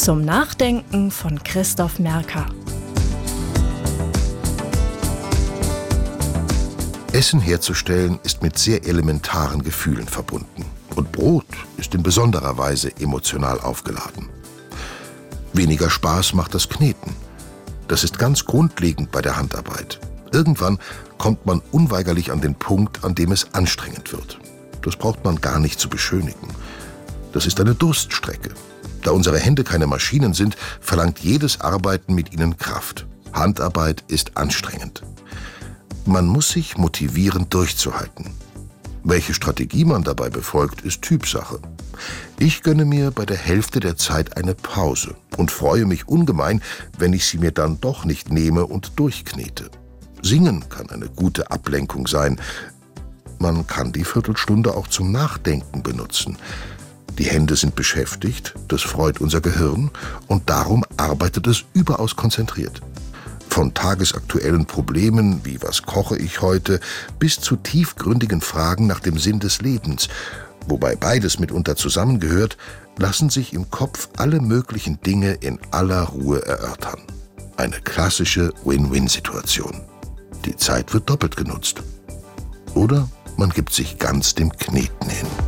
Zum Nachdenken von Christoph Merker. Essen herzustellen ist mit sehr elementaren Gefühlen verbunden. Und Brot ist in besonderer Weise emotional aufgeladen. Weniger Spaß macht das Kneten. Das ist ganz grundlegend bei der Handarbeit. Irgendwann kommt man unweigerlich an den Punkt, an dem es anstrengend wird. Das braucht man gar nicht zu beschönigen. Das ist eine Durststrecke. Da unsere Hände keine Maschinen sind, verlangt jedes Arbeiten mit ihnen Kraft. Handarbeit ist anstrengend. Man muss sich motivieren, durchzuhalten. Welche Strategie man dabei befolgt, ist Typsache. Ich gönne mir bei der Hälfte der Zeit eine Pause und freue mich ungemein, wenn ich sie mir dann doch nicht nehme und durchknete. Singen kann eine gute Ablenkung sein. Man kann die Viertelstunde auch zum Nachdenken benutzen. Die Hände sind beschäftigt, das freut unser Gehirn und darum arbeitet es überaus konzentriert. Von tagesaktuellen Problemen, wie was koche ich heute, bis zu tiefgründigen Fragen nach dem Sinn des Lebens, wobei beides mitunter zusammengehört, lassen sich im Kopf alle möglichen Dinge in aller Ruhe erörtern. Eine klassische Win-Win-Situation. Die Zeit wird doppelt genutzt. Oder man gibt sich ganz dem Kneten hin.